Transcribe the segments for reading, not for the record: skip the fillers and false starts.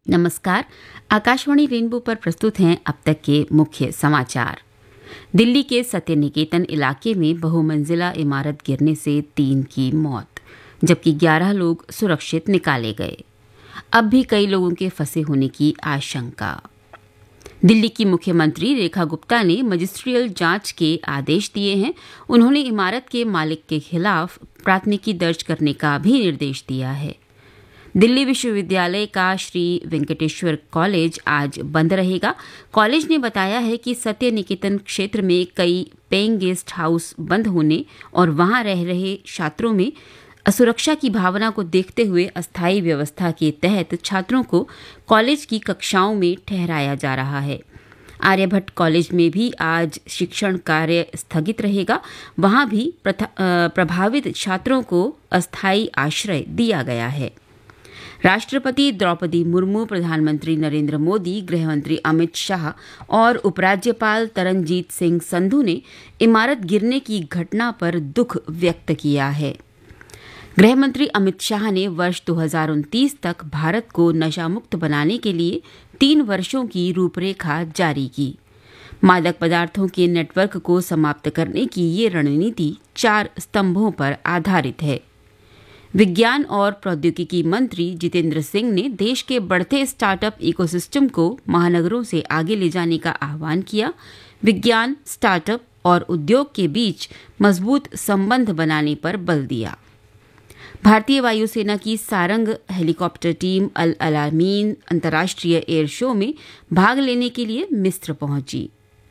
नमस्कार। आकाशवाणी रेनबो पर प्रस्तुत हैं अब तक के मुख्य समाचार। दिल्ली के सत्य निकेतन इलाके में बहुमंजिला इमारत गिरने से 3 की मौत, जबकि 11 लोग सुरक्षित निकाले गए। अब भी कई लोगों के फंसे होने की आशंका। दिल्ली की मुख्यमंत्री रेखा गुप्ता ने मजिस्ट्रियल जांच के आदेश दिए हैं। उन्होंने इमारत के मालिक के खिलाफ प्राथमिकी दर्ज करने का भी निर्देश दिया है। दिल्ली विश्वविद्यालय का श्री वेंकटेश्वर कॉलेज आज बंद रहेगा। कॉलेज ने बताया है कि सत्य निकेतन क्षेत्र में कई पेइंग गेस्ट हाउस बंद होने और वहां रह रहे छात्रों में असुरक्षा की भावना को देखते हुए अस्थायी व्यवस्था के तहत छात्रों को कॉलेज की कक्षाओं में ठहराया जा रहा है। आर्यभट्ट कॉलेज में भी आज शिक्षण कार्य स्थगित रहेगा। वहां भी प्रभावित छात्रों को अस्थायी आश्रय दिया गया है। राष्ट्रपति द्रौपदी मुर्मू, प्रधानमंत्री नरेंद्र मोदी, गृहमंत्री अमित शाह और उपराज्यपाल तरनजीत सिंह संधू ने इमारत गिरने की घटना पर दुख व्यक्त किया है। गृहमंत्री अमित शाह ने वर्ष 2029 तक भारत को नशा मुक्त बनाने के लिए 3 वर्षों की रूपरेखा जारी की। मादक पदार्थों के नेटवर्क को समाप्त करने की ये रणनीति 4 स्तंभों पर आधारित है। विज्ञान और प्रौद्योगिकी मंत्री जितेंद्र सिंह ने देश के बढ़ते स्टार्टअप इकोसिस्टम को महानगरों से आगे ले जाने का आह्वान किया। विज्ञान, स्टार्टअप और उद्योग के बीच मजबूत संबंध बनाने पर बल दिया। भारतीय वायुसेना की सारंग हेलीकॉप्टर टीम अल अलामीन अंतर्राष्ट्रीय एयर शो में भाग लेने के लिए मिस्र पहुंची।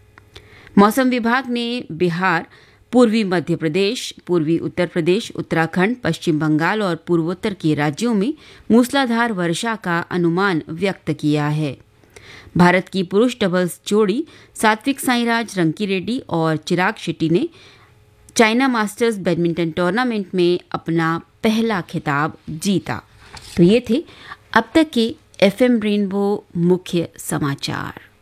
मौसम विभाग ने बिहार, पूर्वी मध्य प्रदेश, पूर्वी उत्तर प्रदेश, उत्तराखंड, पश्चिम बंगाल और पूर्वोत्तर के राज्यों में मूसलाधार वर्षा का अनुमान व्यक्त किया है। भारत की पुरुष डबल्स जोड़ी सात्विक साईराज रंकीरेड्डी और चिराग शेट्टी ने चाइना मास्टर्स बैडमिंटन टूर्नामेंट में अपना पहला खिताब जीता। तो ये थे अब तक के एफएम रेनबो मुख्य समाचार।